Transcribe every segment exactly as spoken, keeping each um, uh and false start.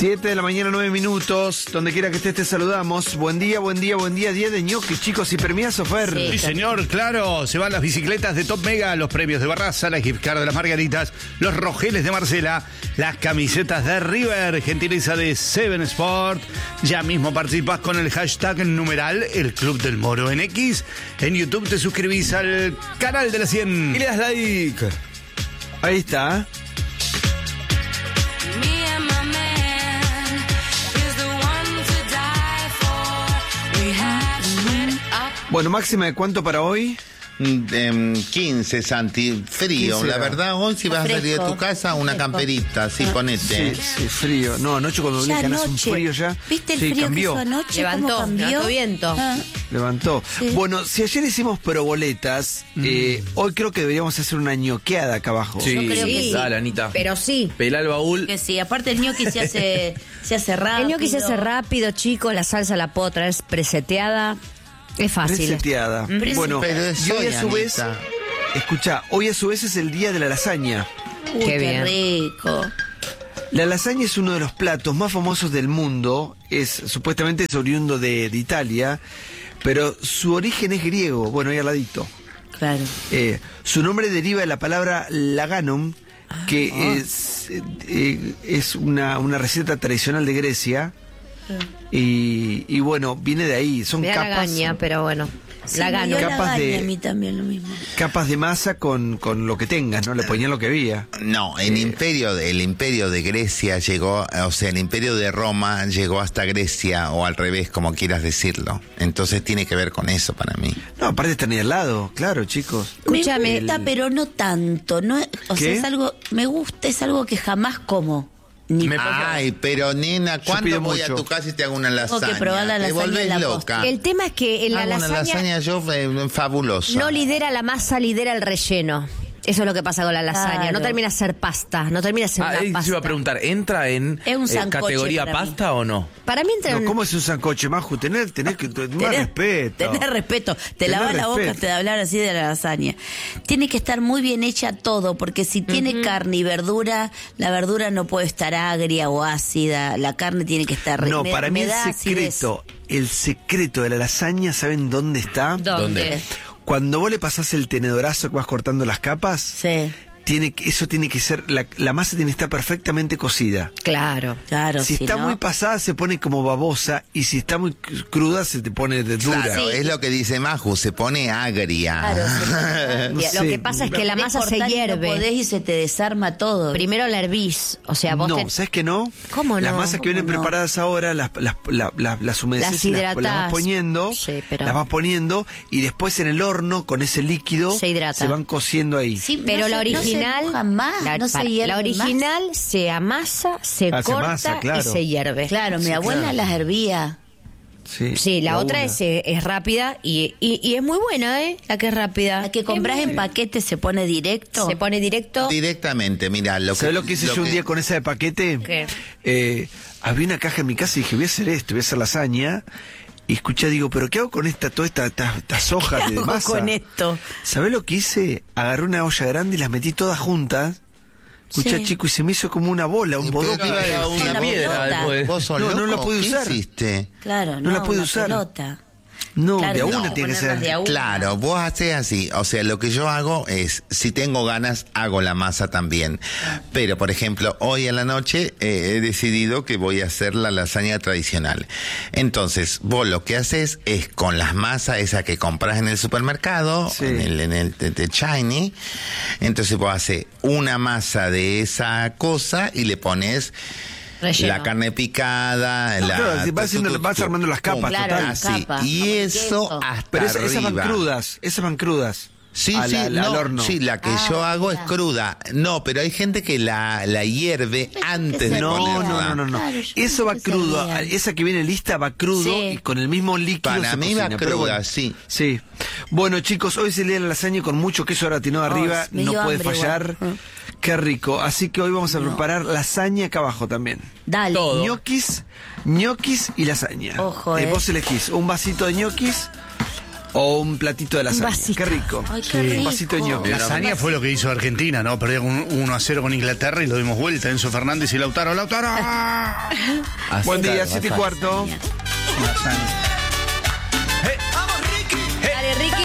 siete de la mañana, nueve minutos. Donde quiera que estés, te saludamos. Buen día, buen día, buen día. Día de ñoquis, chicos. ¿Y permiso, Fer? Sí, Sí, señor, claro. Se van las bicicletas de Top Mega, los premios de Barraza, la gift card de las Margaritas, los rojeles de Marcela, las camisetas de River, gentileza de Seven Sport. Ya mismo participas con el hashtag numeral El Club del Moro en X. En YouTube te suscribís al canal de la cien Y le das like. Ahí está. Bueno, máxima de cuánto para hoy. Um, quince, Santi. Frío, quince, la verdad. Hoy si vas a salir de tu casa, una fresco. camperita, sí, ponete. Sí, sí, frío. No, anoche cuando Ya hablé ganas un anoche. frío ya. ¿Viste el sí, frío cambió. que hizo anoche? Levantó, ¿Cómo cambió? levantó viento. Ah, Levantó. Sí. Bueno, si ayer hicimos proboletas, mm. eh, hoy creo que deberíamos hacer una ñoqueada acá abajo. Sí, Yo creo que sí. dale, Anita. Pero sí. Pelá el baúl. Que sí, aparte el ñoqui se hace, se hace rápido. El ñoqui se hace rápido, chicos. La salsa la puedo traer preseteada. Es fácil. Reseteada. Prese- Bueno, Pero es y hoy soya, a su vez, Anita. escuchá, hoy a su vez es el día de la lasaña. Uy, Qué qué, bien. rico. La lasaña es uno de los platos más famosos del mundo. Es supuestamente es oriundo de, de Italia, pero su origen es griego. Bueno, ahí al ladito. Claro. Eh, su nombre deriva de la palabra laganum, que es, eh, es una, una receta tradicional de Grecia. Y, y bueno, viene de ahí. Son Me da la capas, gaña, pero bueno. Sí, la me gano. dio la Capaz gaña de- a mí también lo mismo. capas de masa con, con lo que tengas, ¿no? Le ponían lo que había. No, el imperio, el imperio de Grecia llegó, o sea, el imperio de Roma llegó hasta Grecia, o al revés, como quieras decirlo. Entonces tiene que ver con eso para mí. No, aparte están ahí al lado, claro, chicos. Me Escúchame, gusta, el- pero no tanto. No, es- o ¿Qué? sea, es algo, me gusta, es algo que jamás como. Ni Me pasa- Ay, pero nena, ¿cuándo pido voy mucho. a tu casa y te hago una lasaña? que probar la Te lasaña volvés de la loca. El tema es que en la Hago una lasaña lasaña yo eh, fabulosa. no lidera la masa, lidera el relleno. Eso es lo que pasa con la lasaña. Claro. No termina de ser pasta, no termina de ser Ah, una él se pasta. iba a preguntar, ¿entra en Es un eh, sancoche categoría para mí. pasta o no? Para mí entra No, en... ¿cómo es un sancoche, Maju? Tener, tenés que tener más Tener- respeto. Tener respeto. Te Tener lavas la boca respeto. antes de hablar así de la lasaña. Tiene que estar muy bien hecha todo, porque si tiene carne y verdura, la verdura no puede estar agria o ácida. La carne tiene que estar... No, me- para me mí el da acidez. secreto, el secreto de la lasaña, ¿saben dónde está? ¿Dónde? ¿Dónde? Cuando vos le pasás el tenedorazo que vas cortando las capas, Sí, tiene que- eso tiene que ser, la, la masa tiene que estar perfectamente cocida. Claro. claro. Si está no- muy pasada se pone como babosa y si está muy cr- cruda se te pone de dura. Claro, Sí. es lo que dice Maju, se pone agria. Claro, se No pone- sé. Lo que pasa es que la Querés masa se cortar y no hierve. podés y se te desarma todo. Primero la hervís. O sea, vos No, te- ¿sabes qué no? ¿Cómo Las no? masas que ¿Cómo vienen no? preparadas ahora, las, las, la- la- las humedeces, Las y las, las hidratás. vas poniendo, Sí, pero- las vas poniendo y después en el horno con ese líquido Se hidrata. van cociendo ahí. Sí, Pero no la se- no se original, moja más, la, no se para- hierve la más. original se amasa, se Ah, se corta amasa, claro. y se hierve. Claro, mi Sí, abuela claro. las hervía. Sí, Sí, la de otra una. es, eh, es rápida y, y, y es muy buena, ¿eh? La que es rápida. La que compras en paquete se pone directo. Se pone directo. Directamente, mira, lo que... ¿Sabes lo que hice yo un que- día con esa de paquete? ¿Qué? Eh, había una caja en mi casa y dije, voy a hacer esto, voy a hacer lasaña. Y escuché, digo, ¿pero qué hago con esta, toda esta, esta, estas hojas ¿Qué de hago masa? con esto? ¿Sabés lo que hice? Agarré una olla grande y las metí todas juntas. Escuchá, Sí. chico, y se me hizo como una bola, un Pero bodoque. iba a decir, Una Una piedra pelota. después. ¿Vos sos No, no loco? la pude ¿Qué usar. hiciste? Claro, No no, la pude una usar. pelota. No, Claro, de a no, una tiene que ponerlas ser. de a una. Claro, vos haces así, o sea, lo que yo hago es, si tengo ganas, hago la masa también. Pero, por ejemplo, hoy a la noche eh, he decidido que voy a hacer la lasaña tradicional. Entonces, vos lo que haces es con las masas esa que compras en el supermercado, Sí. en el, en el de, de Shiny, entonces vos haces una masa de esa cosa y le pones... Relleno. La carne picada, No, la... claro, vas haciendo- tu, tu, tu, vas armando las pum, capas, Claro, total. las así. capas, Y como el eso queso. hasta Pero esa- esas van arriba. crudas, esas van crudas. Sí, al, sí, al- no, al horno. sí, la que Ah, yo hago mira. es cruda. No, pero hay gente que la, la hierve antes de No, ponerla. no, no, no, no. Claro, yo Eso va pensé que crudo. servía. Esa que viene lista va crudo Sí. y con el mismo líquido Para se mí va cocina, pero cruda, bueno. sí. Sí. Bueno, chicos, hoy se lee la lasaña con mucho queso gratinado arriba. me No dio puede hambre fallar. igual. Qué rico. Así que hoy vamos a preparar lasaña acá abajo también. Dale. Todo. Ñoquis, ñoquis y lasaña. Ojo, Eh, eh. Vos elegís un vasito de ñoquis O un platito de lasaña. vasito. Qué rico. Ay, qué Sí. rico. Un vasito de ñoqui. Lasaña fue lo que hizo Argentina, ¿no? Perdió con uno a cero con Inglaterra y lo dimos vuelta. Enzo Fernández y Lautaro. ¡Lautaro! Así Buen día, está, siete y más fácil. cuarto. Dale, Ricky.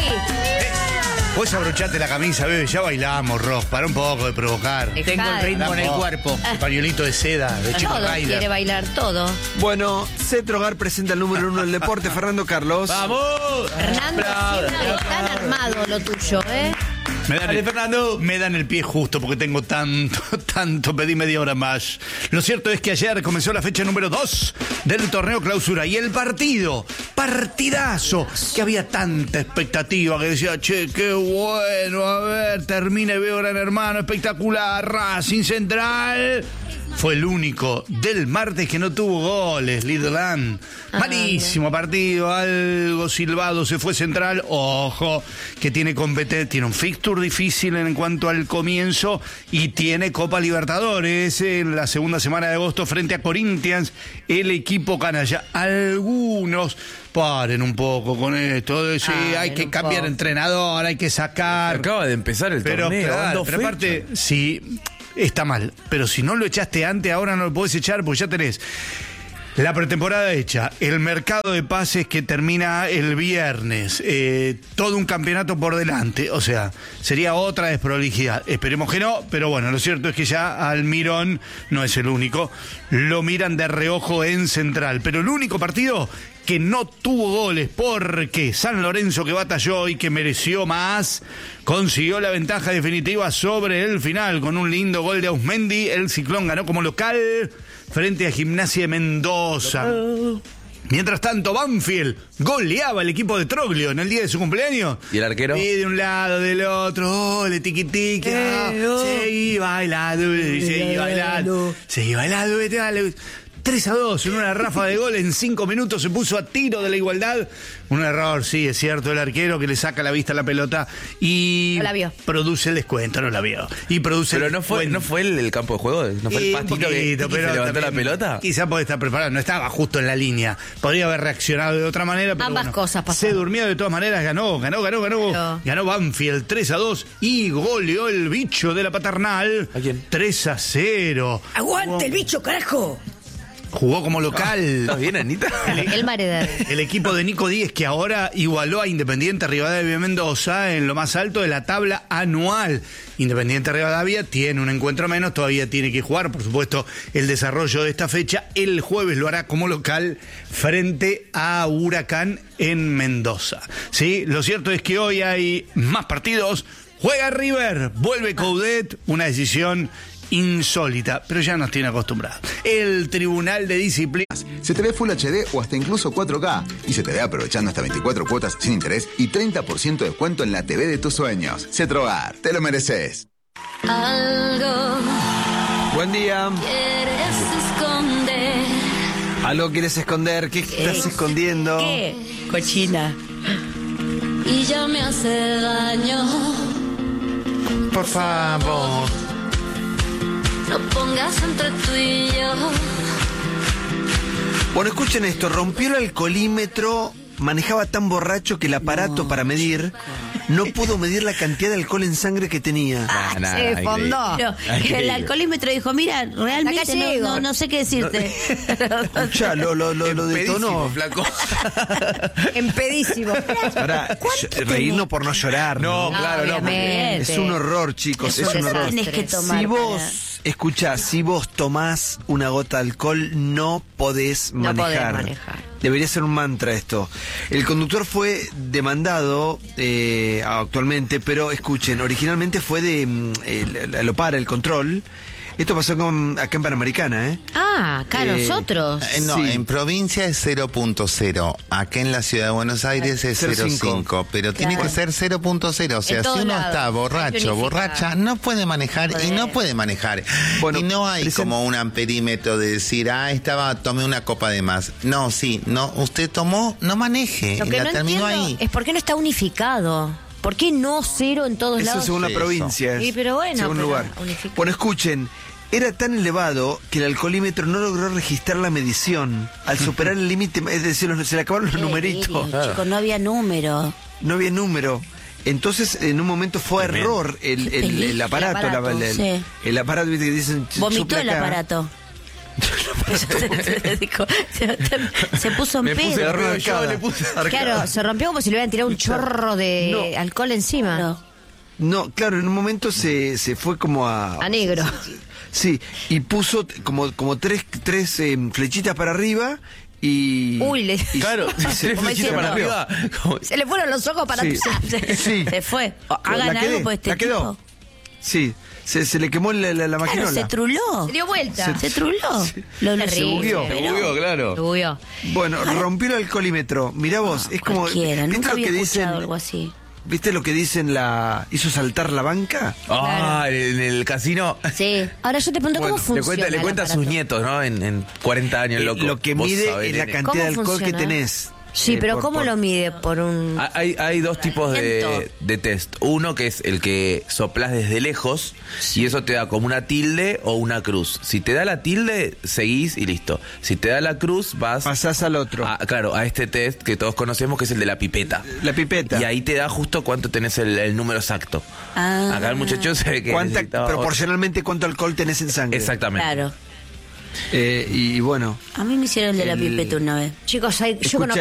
Vos abrochate la camisa, bebé, ya bailamos, Ross. Para un poco de provocar. Dejá Tengo el de- ritmo en el Vamos. cuerpo. El pañuelito de seda, de Chico Todo Rider. quiere bailar, todo. Bueno, Cetrogar presenta el número uno del deporte. Fernando Carlos. ¡Vamos! Fernando, siempre tan armado lo tuyo, ¿eh? Me dan, Dale, el, Fernando. me dan el pie justo porque tengo tanto, tanto, pedí media hora más. Lo cierto es que ayer comenzó la fecha número dos del torneo clausura y el partido, partidazo, que había tanta expectativa que decía, che, qué bueno, a ver, termina y veo Gran Hermano, espectacular, Racing Central. Fue el único del martes que no tuvo goles, Lidland. Malísimo partido, algo silbado, se fue Central. Ojo, que tiene competencia, tiene un fixture difícil en cuanto al comienzo y tiene Copa Libertadores en la segunda semana de agosto frente a Corinthians, el equipo canalla. Algunos paren un poco con esto de sí, Paren hay que un cambiar poco. entrenador, hay que sacar. Acaba de empezar el Pero torneo. van claro, dos pero fechas. aparte, si está mal, pero si no lo echaste antes, ahora no lo podés echar porque ya tenés la pretemporada hecha, el mercado de pases que termina el viernes, eh, todo un campeonato por delante, o sea, sería otra desprolijidad. Esperemos que no, pero bueno, lo cierto es que ya Almirón no es el único, lo miran de reojo en Central, pero el único partido que no tuvo goles porque San Lorenzo, que batalló y que mereció más, consiguió la ventaja definitiva sobre el final con un lindo gol de Ausmendi. El Ciclón ganó como local frente a Gimnasia de Mendoza. Mientras tanto, Banfield goleaba al equipo de Troglio en el día de su cumpleaños. ¿Y el arquero? Y de un lado, del otro, ole, tiqui tiqui, ah, seguí bailando, seguí bailando, seguí bailando, vete, dale. tres a dos en una ráfaga de gol en cinco minutos se puso a tiro de la igualdad. Un error, sí, es cierto, el arquero que le saca la vista a la pelota y No la vio. produce el descuento, no la vio. Y produce Pero el no fue, descuento. no fue el, el campo de juego, no fue Sí, el un pastito que, poquito, que pero se levantó la también pelota. Quizá puede estar preparado, no estaba justo en la línea. Podría haber reaccionado de otra manera, pero Ambas bueno, cosas pasaron. se durmió de todas maneras, ganó, ganó, ganó, ganó. Pero- Ganó Banfield tres a dos y goleó el bicho de la Paternal. ¿A quién? tres a cero. ¡Aguante el bicho, carajo! Jugó como local. ¿Estás bien, Anita? El Maredad. El equipo de Nico Díez, que ahora igualó a Independiente Rivadavia Mendoza en lo más alto de la tabla anual. Independiente Rivadavia tiene un encuentro menos, todavía tiene que jugar, por supuesto, el desarrollo de esta fecha. El jueves lo hará como local frente a Huracán en Mendoza. ¿Sí? Lo cierto es que hoy hay más partidos. Juega River, vuelve Coudet, una decisión insólita, pero ya nos tiene acostumbrados. El Tribunal de Disciplina. Se te ve Full H D o hasta incluso cuatro K. Y se te ve aprovechando hasta veinticuatro cuotas sin interés y treinta por ciento de descuento en la T V de tus sueños. Cetrogar, te lo mereces. Algo Buen día. quieres esconder. ¿Algo quieres esconder? ¿Qué estás escondiendo? ¿Qué? Cochina. Y ya me hace daño. Por favor. No pongas entre tú y yo. Bueno, escuchen esto. Rompió el alcoholímetro, manejaba tan borracho que el aparato para medir no pudo medir la cantidad de alcohol en sangre que tenía. Nah, nah, Se increíble. fondó. Pero el Increíble. alcoholímetro dijo, mira, realmente Acá no, llego. no, no sé qué decirte. Escuchá, lo, lo, lo, lo detonó. Pedísimo, flaco. Empedísimo. Ahora, reírnos por no llorar. No, ¿no? claro, no. porque- Obviamente. Es un horror, chicos, es un un horror. desastre. Tienes que tomar. Si para- vos, escuchá, si vos tomás una gota de alcohol, no podés No podés manejar. manejar. Debería ser un mantra esto. El conductor fue demandado eh, actualmente, pero escuchen, originalmente fue de mm, el- lo para el control. Esto pasó con, acá en Panamericana, ¿eh? Ah, acá Eh, nosotros. Eh, No, Sí. en provincia es cero punto cero. Acá en la ciudad de Buenos Aires es cero cero punto cinco. cinco. Pero tiene Claro. que ser cero punto cero. O sea, En si todos uno lados. está Hay que borracho, unificar. borracha, no puede manejar y no puede manejar. Bueno, y no hay present- como un amperímetro de decir, ah, estaba, tomé una copa de más. No, sí, no, usted tomó, no maneje. Lo Y que la no terminó entiendo ahí. es por qué no está unificado. ¿Por qué no cero en todos Eso lados? según la Eso. provincia. Sí, pero bueno, según pero lugar. unifica. Bueno, escuchen. era tan elevado que el alcoholímetro no logró registrar la medición. Al superar el límite, es decir, los- se le acabaron los Qué numeritos. delirio, chicos, no había número. No había número. Entonces, en un momento fue a error el, Qué el, el peligro. aparato. El aparato, la- el, sí. el aparato, viste que dicen. Vomitó sopla el acá. aparato. se, dijo, se- se puso en Me puse pedo. arriba yo, arcada. le puse Claro, se rompió como si le hubieran tirado un chorro de No. alcohol encima. No. No, claro, en un momento se, se fue como a. A negro. Sí, y puso t- como, como tres, tres eh, flechitas para arriba y. Uy, le- y- Claro, y se- tres Como flechitas para diciendo- arriba. Como- Se le fueron los ojos para Sí. Se, Sí. se fue. O, La Hagan quedé, algo por este la quedó. tipo. Sí, se, se le quemó la, la, la Claro, maquinola. se truló. Se dio vuelta. Se truló. Lo, lo Terrible. Se bugueó. Se bugueó, claro. Subió. Bueno, rompió el alcoholímetro. Mirá vos, es como. Cualquiera, ¿Viste nunca lo había que escuchado dicen? algo así. ¿Viste lo que dicen la. hizo saltar la banca? Ah, en el casino. Sí. Ahora yo te pregunto Bueno, cómo funciona. Le cuenta, le el cuenta a sus aparato? nietos, ¿no? En, en cuarenta años, Eh, loco. lo que Vos mide sabés, es la nene. cantidad de ¿Cómo alcohol que funciona? tenés. Sí, Eh, pero por- ¿cómo por- lo mide? Por un... Ah, Hay, hay dos tipos de, Viento. de test. Uno que es el que soplás desde lejos y eso te da como una tilde o una cruz. Si te da la tilde, seguís y listo. Si te da la cruz, vas Pasás al otro. a, claro, a este test que todos conocemos que es el de la pipeta. La pipeta. Y ahí te da justo cuánto tenés el, el número exacto. Ah. Acá el muchacho se ve que ¿Cuánta, necesitaba proporcionalmente cuánto alcohol tenés en otro. sangre? Exactamente. Claro. Eh, y bueno. A mí me hicieron el de la El- pipeta una vez. Chicos, hay, yo Escucha, conozco